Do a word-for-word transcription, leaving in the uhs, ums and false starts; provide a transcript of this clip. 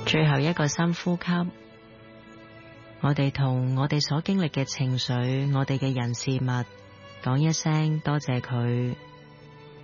最後一個深呼吸，我哋同我哋所經歷嘅情緒，我哋嘅人事物講一聲多謝佢。